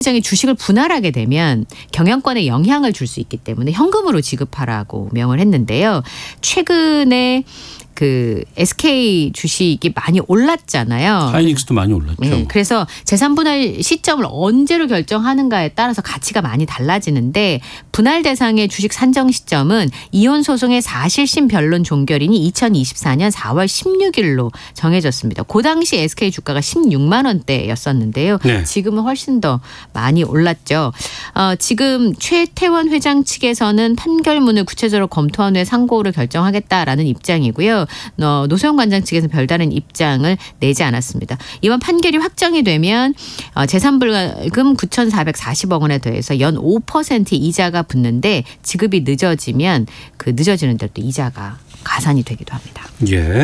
시장에 주식을 분할하게 되면 경영권에 영향을 줄 수 있기 때문에 현금으로 지급하라고 명을 했는데요. 최근에 그 SK 주식이 많이 올랐잖아요. 하이닉스도 많이 올랐죠. 네, 그래서 재산 분할 시점을 언제로 결정하는가에 따라서 가치가 많이 달라지는데 분할 대상의 주식 산정 시점은 이혼 소송의 사실심 변론 종결인이 2024년 4월 16일로 정해졌습니다. 그 당시 SK 주가가 16만 원대였었는데요. 네. 지금은 훨씬 더 많이 올랐죠. 지금 최태원 회장 측에서는 판결문을 구체적으로 검토한 후에 상고를 결정하겠다라는 입장이고요. 노소영 관장 측에서는 별다른 입장을 내지 않았습니다. 이번 판결이 확정이 되면 재산불금 9,440억 원에 더해서 연 5% 이자가 붙는데 지급이 늦어지면 그 늦어지는 대로 또 이자가 가산이 되기도 합니다. 예.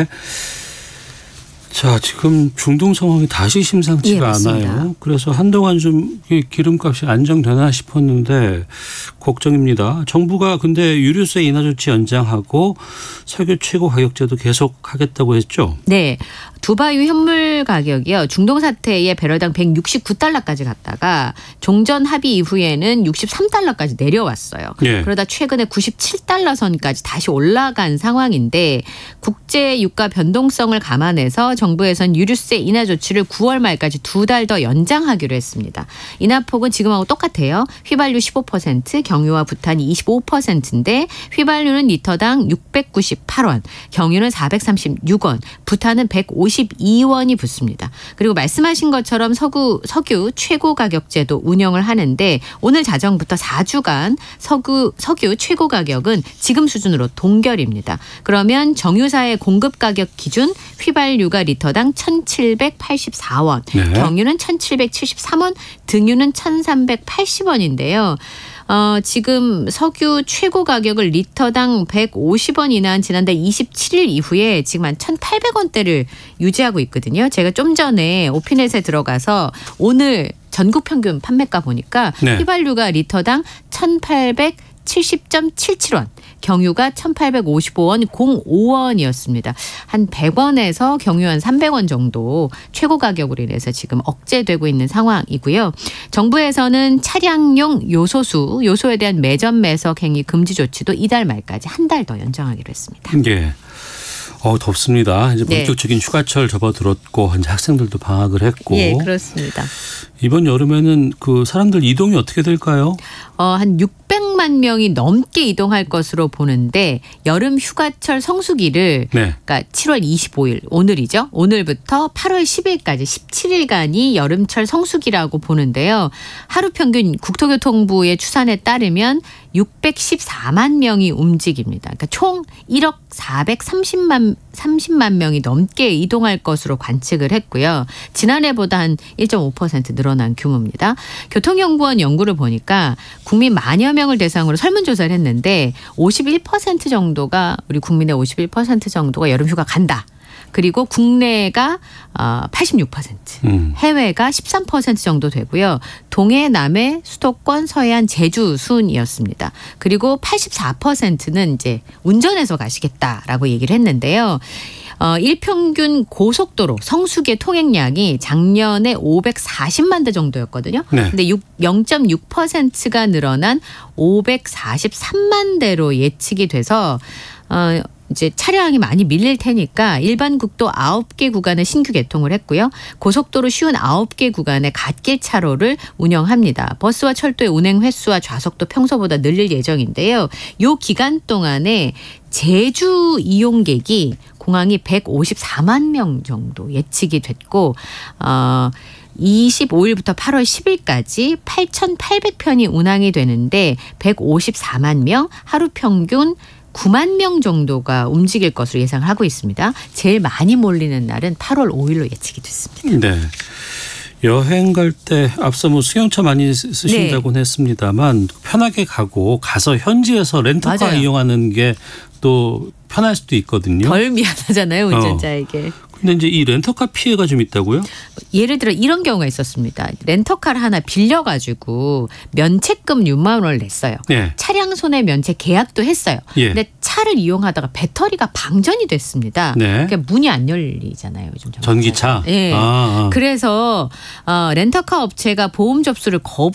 자, 지금 중동 상황이 다시 심상치가 않아요. 그래서 한동안 좀 기름값이 안정되나 싶었는데 걱정입니다. 정부가 근데 유류세 인하 조치 연장하고 석유 최고 가격제도 계속 하겠다고 했죠? 네. 두바이 현물 가격이요. 중동 사태에 배럴당 169달러까지 갔다가 종전 합의 이후에는 63달러까지 내려왔어요. 네. 그러다 최근에 97달러 선까지 다시 올라간 상황인데 국제 유가 변동성을 감안해서 정부에선 유류세 인하 조치를 9월 말까지 2달 더 연장하기로 했습니다. 인하폭은 지금하고 똑같아요. 휘발유 15%, 경유와 부탄이 25%인데 휘발유는 리터당 698원, 경유는 436원, 부탄은 152원이 붙습니다. 그리고 말씀하신 것처럼 석유 최고 가격제도 운영을 하는데 오늘 자정부터 4주간 석유 최고 가격은 지금 수준으로 동결입니다. 그러면 정유사의 공급 가격 기준 휘발유가 리터당 1,784원, 네. 경유는 1,773원, 등유는 1,380원인데요. 지금 석유 최고 가격을 리터당 150원 인하한 지난달 27일 이후에 지금 한 1,800원대를 유지하고 있거든요. 제가 좀 전에 오피넷에 들어가서 오늘 전국 평균 판매가 보니까 네. 휘발유가 리터당 1,870.77원, 경유가 1,855원 05원이었습니다. 한 100원에서 경유 한 300원 정도 최고 가격으로 인해서 지금 억제되고 있는 상황이고요. 정부에서는 차량용 요소에 대한 매점 매석 행위 금지 조치도 이달 말까지 한 달 더 연장하기로 했습니다. 예. 덥습니다. 이제 본격적인 휴가철 접어들었고 이제 학생들도 방학을 했고. 예, 그렇습니다. 이번 여름에는 그 사람들 이동이 어떻게 될까요? 한 600만 명이 넘게 이동할 것으로 보는데 여름 휴가철 성수기를 네. 그러니까 7월 25일 오늘이죠. 오늘부터 8월 10일까지 17일간이 여름철 성수기라고 보는데요. 하루 평균 국토교통부의 추산에 따르면 614만 명이 움직입니다. 그러니까 총 1억 430만 명이 넘게 이동할 것으로 관측을 했고요. 지난해보다 한 1.5% 늘어난 규모입니다. 교통연구원 연구를 보니까 국민 만여 명을 대상으로 설문조사를 했는데 51% 정도가 우리 국민의 51% 정도가 여름휴가 간다. 그리고 국내가 86%, 해외가 13% 정도 되고요. 동해, 남해, 수도권, 서해안, 제주 순이었습니다. 그리고 84%는 이제 운전해서 가시겠다라고 얘기를 했는데요. 일평균 고속도로 성수기의 통행량이 작년에 540만 대 정도였거든요. 네. 근데 0.6%가 늘어난 543만 대로 예측이 돼서 이제 차량이 많이 밀릴 테니까 일반 국도 9개 구간을 신규 개통을 했고요. 고속도로 쉬운 9개 구간의 갓길 차로를 운영합니다. 버스와 철도의 운행 횟수와 좌석도 평소보다 늘릴 예정인데요. 이 기간 동안에 제주 이용객이 공항이 154만 명 정도 예측이 됐고 25일부터 8월 10일까지 8,800편이 운항이 되는데 154만 명, 하루 평균 9만 명 정도가 움직일 것으로 예상하고 있습니다. 제일 많이 몰리는 날은 8월 5일로 예측이 됐습니다. 네. 여행 갈 때 앞서 뭐 수용차 많이 쓰신다고는 네. 했습니다만 편하게 가서 현지에서 렌터카 맞아요. 이용하는 게 또 편할 수도 있거든요. 덜 미안하잖아요, 운전자에게. 근데 이제 이 렌터카 피해가 좀 있다고요? 예를 들어 이런 경우가 있었습니다. 렌터카를 하나 빌려가지고 면책금 6만 원을 냈어요. 네. 차량 손해 면책 계약도 했어요. 예. 근데 차를 이용하다가 배터리가 방전이 됐습니다. 네. 그러니까 문이 안 열리잖아요. 요즘 전기차? 네. 아. 그래서 렌터카 업체가 보험 접수를